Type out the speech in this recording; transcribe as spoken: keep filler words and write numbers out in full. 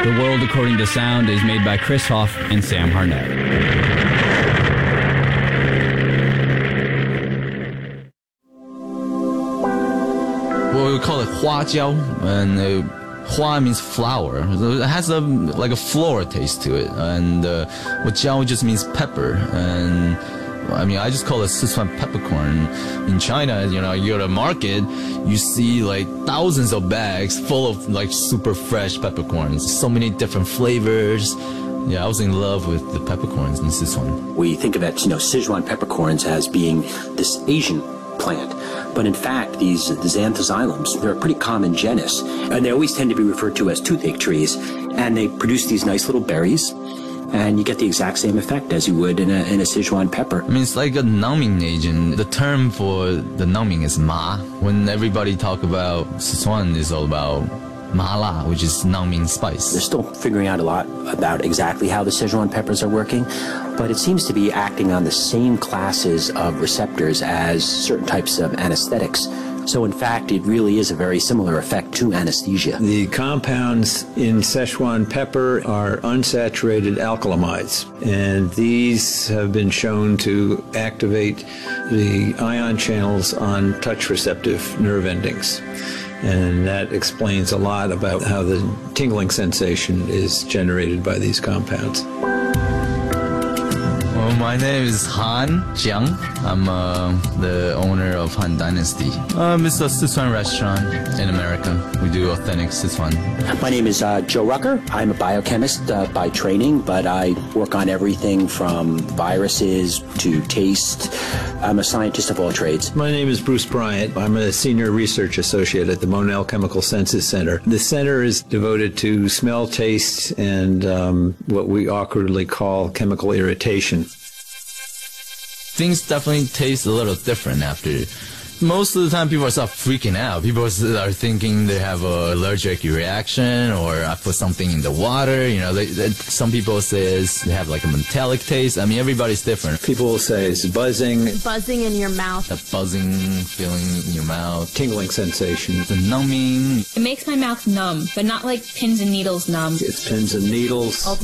The World According to Sound is made by Chris Hoff and Sam Harnett. Well, we call it 花椒, and uh, 花 means flower. It has a like a floral taste to it, and uh, 椒 just means pepper. And I mean, I just call it Sichuan peppercorn. In China, you know, you go to a market, you see like thousands of bags full of like super fresh peppercorns. So many different flavors. Yeah, I was in love with the peppercorns in Sichuan. We think of it, you know, Sichuan peppercorns as being this Asian plant. But in fact, these xanthoxylums, they're a pretty common genus. And they always tend to be referred to as toothache trees. And they produce these nice little berries. And you get the exact same effect as you would in a, in a Sichuan pepper. I mean, it's like a numbing agent. The term for the numbing is ma. When everybody talk about Sichuan, it's all about ma la, which is numbing spice. They're still figuring out a lot about exactly how the Sichuan peppers are working, but it seems to be acting on the same classes of receptors as certain types of anesthetics. So in fact, it really is a very similar effect to anesthesia. The compounds in Szechuan pepper are unsaturated alkylamides, and these have been shown to activate the ion channels on touch receptive nerve endings. And that explains a lot about how the tingling sensation is generated by these compounds. Well, my name is Han Jiang. I'm uh, the owner of Han Dynasty. Um, it's a Sichuan restaurant in America. We do authentic Sichuan. My name is uh, Joe Rucker. I'm a biochemist uh, by training, but I work on everything from viruses to taste. I'm a scientist of all trades. My name is Bruce Bryant. I'm a senior research associate at the Monell Chemical Senses Center. The center is devoted to smell, taste, and um, what we awkwardly call chemical irritation. Things definitely taste a little different after. Most of the time people start freaking out. People are thinking they have an allergic reaction, or I put something in the water. You know, they, they, some people say they have like a metallic taste. I mean, everybody's different. People will say it's buzzing. Buzzing in your mouth. A buzzing feeling in your mouth. Tingling sensation. The numbing. It makes my mouth numb, but not like pins and needles numb. It's pins and needles.